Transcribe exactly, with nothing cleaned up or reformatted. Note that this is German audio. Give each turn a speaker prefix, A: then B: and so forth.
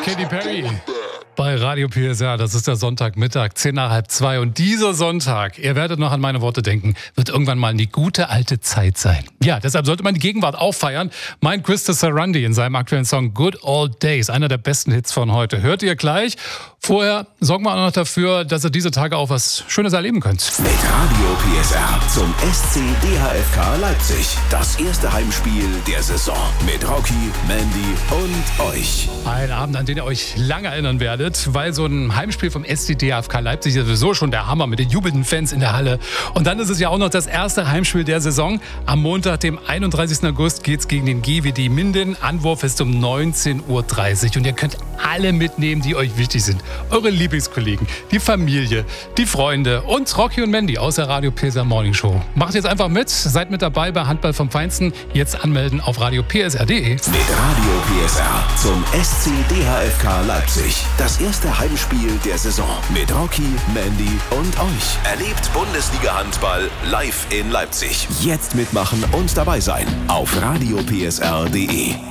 A: Katy Perry bei Radio P S R. Das ist der Sonntagmittag, zehn nach halb zwei. Und dieser Sonntag, ihr werdet noch an meine Worte denken, wird irgendwann mal die gute alte Zeit sein. Ja, deshalb sollte man die Gegenwart auch feiern. Mein Krista Sarandi in seinem aktuellen Song Good Old Days, einer der besten Hits von heute. Hört ihr gleich. Vorher sorgen wir auch noch dafür, dass ihr diese Tage auch was Schönes erleben könnt.
B: Mit Radio P S R zum S C D H F K Leipzig. Das erste Heimspiel der Saison. Mit Rocky, Mandy und euch.
A: Ein Abend, an den ihr euch lange erinnern werdet, weil so ein Heimspiel vom S C D H F K Leipzig ist sowieso schon der Hammer mit den jubelnden Fans in der Halle. Und dann ist es ja auch noch das erste Heimspiel der Saison. Am Montag, dem einunddreißigsten August, geht's gegen den G W D Minden. Anwurf ist um neunzehn Uhr dreißig. Und ihr könnt alle mitnehmen, die euch wichtig sind. Eure Lieblingskollegen, die Familie, die Freunde und Rocky und Mandy aus der Radio P S R Morning Show. Macht jetzt einfach mit, seid mit dabei bei Handball vom Feinsten. Jetzt anmelden auf radio p s r punkt d e.
B: Mit Radio P S R zum S C D H F K Leipzig. Das erste Heimspiel der Saison. Mit Rocky, Mandy und euch. Erlebt Bundesliga-Handball live in Leipzig. Jetzt mitmachen und dabei sein auf radio p s r punkt d e.